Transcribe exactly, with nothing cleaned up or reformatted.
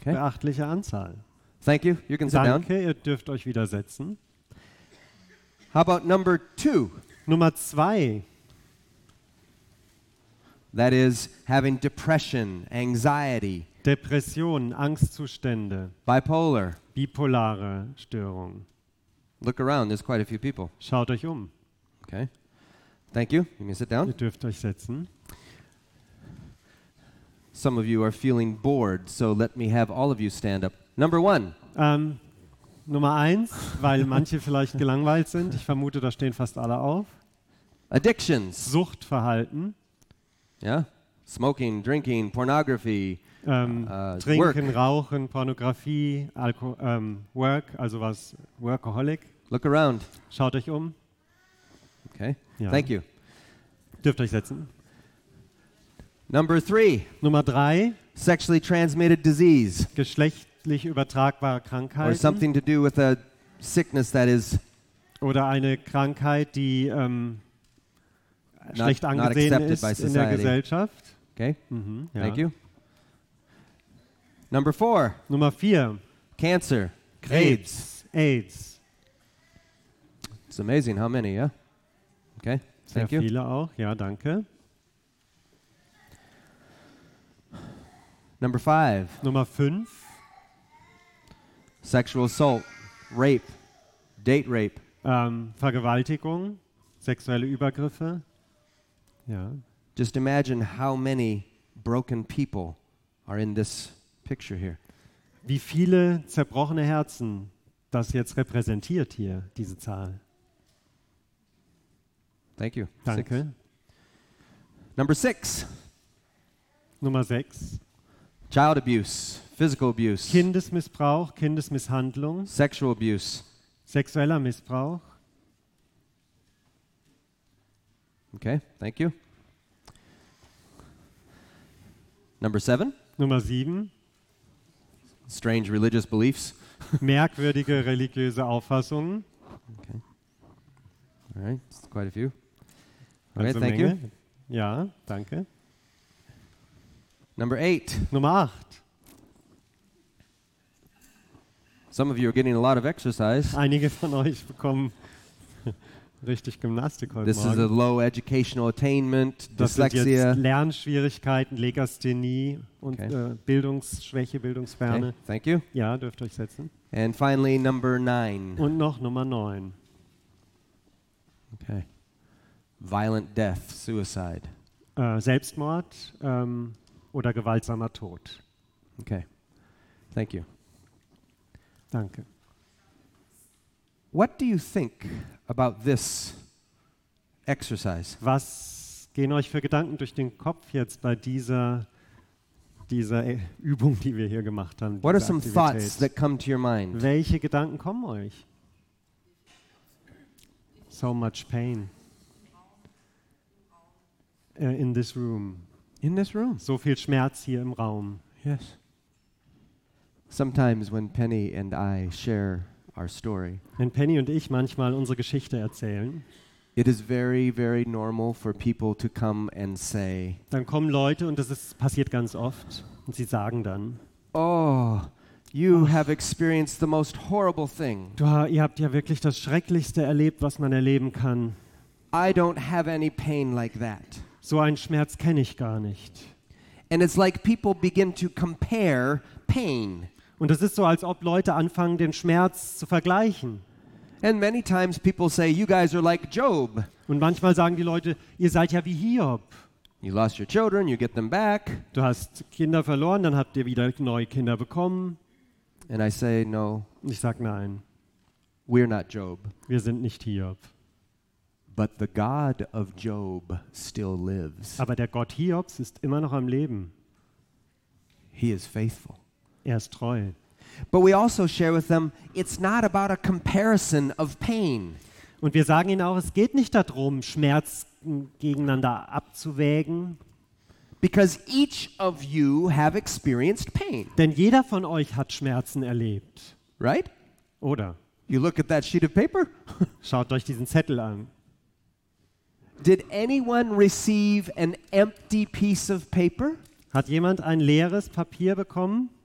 Okay. Beachtliche Anzahl. Thank you. You can sit down. Danke, ihr dürft euch wieder setzen. How about number two? Nummer zwei. That is having depression, anxiety, Depressionen, Angstzustände, bipolar. bipolare Störungen. Look around. There's quite a few people. Schaut euch um. Okay. Thank you. You can sit down. Ihr dürft euch setzen. Some of you are feeling bored, so let me have all of you stand up. Number one. Ähm, Nummer eins, weil manche vielleicht gelangweilt sind. Ich vermute, da stehen fast alle auf. Addictions. Suchtverhalten. Yeah. Smoking, drinking, pornography. Ähm, Uh, Trinken, work. Rauchen, Pornografie, Alko ähm, Work, also was, Workaholic. Look around. Schaut euch um. Okay. Ja. Thank you. Dürft euch setzen. Number three. Nummer drei, Sexually transmitted disease, geschlechtlich übertragbare or Krankheiten something to do with a sickness that is oder eine Krankheit, die ähm, Not- schlecht not angesehen accepted ist by in der society. Gesellschaft. okay. Mhm, ja. Thank you. Number four. Nummer vier, Cancer, AIDS. Krebs, AIDS. It's amazing how many, yeah? Okay. Sehr Thank you. viele auch, ja, danke. Number five. Nummer fünf, Sexual assault, rape, date rape. ähm, Vergewaltigung, sexuelle Übergriffe. Ja. Just imagine how many broken people are in this picture here. Wie viele zerbrochene Herzen das jetzt repräsentiert hier, diese Zahl. Thank you. Six. Danke. Number six. Nummer sechs, Child abuse, physical abuse, Kindesmissbrauch, Kindesmisshandlung, sexual abuse. sexueller Missbrauch. Okay, thank you. Number seven. Nummer sieben, Strange religious beliefs. merkwürdige religiöse Auffassungen. Okay. All right, it's quite a few. Okay, Also thank Menge. you. Ja, danke. Number eight. Nummer acht, Some of you are getting a lot of exercise. einige von euch bekommen richtig Gymnastik heute This is a Morgen. low educational attainment, Das sind dyslexia. jetzt Lernschwierigkeiten, Legasthenie und Okay. äh, Bildungsschwäche, Bildungsferne. Okay, thank you. Ja, dürft euch setzen. And finally, number nine. Und noch Nummer neun, Okay. Violent death, suicide. äh, Selbstmord ähm, oder gewaltsamer Tod. Okay. Thank you. Danke. What do you think about this exercise? Was gehen euch für Gedanken durch den Kopf jetzt bei dieser, dieser äh, Übung, die wir hier gemacht haben? What are dieser some Aktivität? thoughts that come to your mind? Welche Gedanken kommen euch? So much pain uh, in this room. In this room? So viel Schmerz hier im Raum. Yes. Sometimes when Penny and I share our story, Wenn Penny und ich manchmal unsere Geschichte erzählen, it is very, very normal for people to come and say, dann kommen Leute und das ist, passiert ganz oft und sie sagen dann, "Oh, you have experienced the most horrible thing. du, ihr habt ja wirklich das Schrecklichste erlebt, was man erleben kann. I don't have any pain like that." So einen Schmerz kenne ich gar nicht. And it's like people begin to compare pain. Und es ist so, als ob Leute anfangen, den Schmerz zu vergleichen. And many times people say, "You guys are like Job. Und manchmal sagen die Leute, ihr seid ja wie Hiob. You lost your children, you get them back." Du hast Kinder verloren, dann habt ihr wieder neue Kinder bekommen. And I say, "No, Und ich sage, nein, we're not Job. wir sind nicht Hiob. But the God of Job still lives. Aber der Gott Hiobs ist immer noch am Leben. He is faithful." Er ist treu. But we also share with them, it's not about a comparison of pain. Und wir sagen ihnen auch, es geht nicht darum, Schmerz gegeneinander abzuwägen. Because each of you have experienced pain, Denn jeder von euch hat Schmerzen erlebt. right? Oder? You look at that sheet of paper. Schaut euch diesen Zettel an. Did anyone receive an empty piece of paper? Hat jemand ein leeres Papier bekommen?